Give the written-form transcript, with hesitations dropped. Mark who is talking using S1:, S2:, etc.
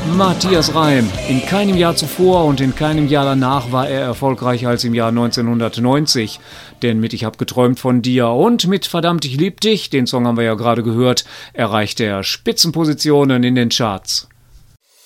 S1: Matthias Reim. In keinem Jahr zuvor und in keinem Jahr danach war er erfolgreicher als im Jahr 1990. Denn mit Ich hab geträumt von dir und mit Verdammt, ich lieb dich, den Song haben wir ja gerade gehört, erreichte er Spitzenpositionen in den Charts.